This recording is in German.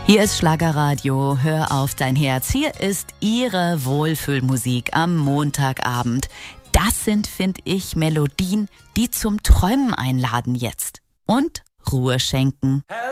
Hier ist Schlagerradio, hör auf dein Herz. Hier ist Ihre Wohlfühlmusik am Montagabend. Das sind, finde ich, Melodien, die zum Träumen einladen jetzt und Ruhe schenken.